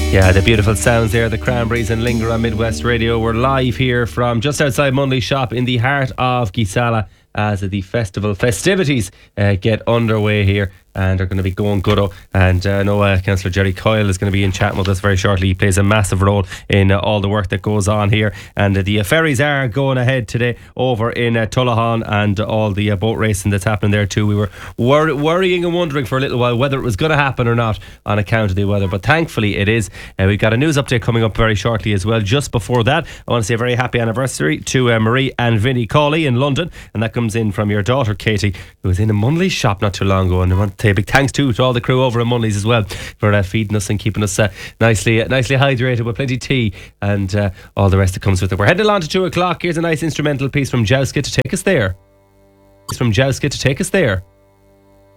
Yeah, the beautiful sounds there, the Cranberries and Linger on Midwest Radio. We're live here from just outside Munley Shop in the heart of Gisala as the festivities get underway here, and they're going to be going good. And I know Councillor Jerry Coyle is going to be in chatting with us very shortly. He plays a massive role in all the work that goes on here, and the ferries are going ahead today over in Tullahan, and all the boat racing that's happening there too. We were worrying and wondering for a little while whether it was going to happen or not on account of the weather, but thankfully it is. We've got a news update coming up very shortly as well. Just before that, I want to say a very happy anniversary to Marie and Vinnie Cawley in London, and that comes in from your daughter Katie, who was in a Munley's shop not too long ago. And I want to say a big thanks to all the crew over in Munley's as well for feeding us and keeping us nicely hydrated with plenty of tea and all the rest that comes with it. We're heading on to 2 o'clock. Here's a nice instrumental piece from Jouska to take us there.